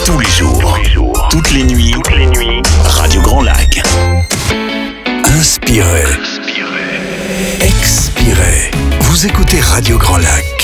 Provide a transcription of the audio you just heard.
tous les jours, toutes les nuits, Radio Grand Lac. Inspirez, expirez. Vous écoutez Radio Grand Lac.